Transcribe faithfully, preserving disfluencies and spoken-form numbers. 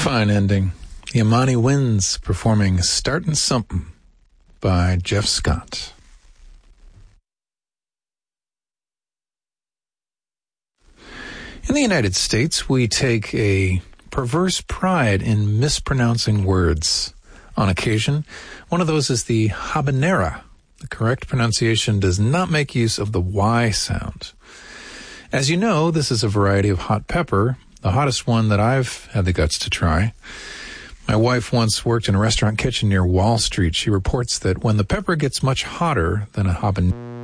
Fine ending. The Imani Winds performing Startin' Something by Jeff Scott. In the United States, we take a perverse pride in mispronouncing words. On occasion, one of those is the habanera. The correct pronunciation does not make use of the Y sound. As you know, this is a variety of hot pepper, the hottest one that I've had the guts to try. My wife once worked in a restaurant kitchen near Wall Street. She reports that when the pepper gets much hotter than a habanero,